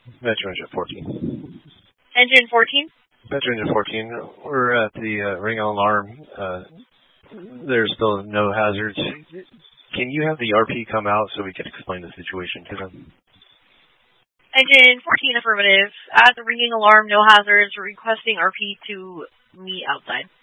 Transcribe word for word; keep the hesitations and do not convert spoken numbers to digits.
Metro Engine fourteen. Engine fourteen? Metro Engine fourteen. We're at the uh, ring alarm. Uh, there's still no hazards. Can you have the R P come out so we can explain the situation to them? Engine fourteen affirmative. At the ringing alarm, no hazards. Requesting R P to meet outside.